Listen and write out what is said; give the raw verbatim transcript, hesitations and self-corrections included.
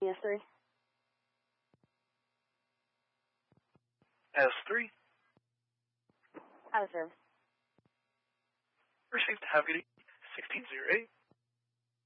S three. S three. Out of service. Received. Have a good evening. sixteen oh eight.